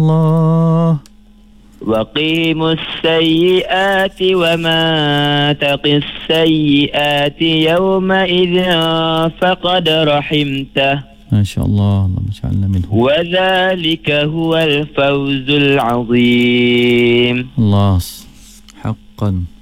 الله. وقهم السيئات وما تق السيئات يومئذ فقد رحمته ما شاء الله، اللهم اجعلنا منه. وذلك هو الفوز العظيم. الله حقا.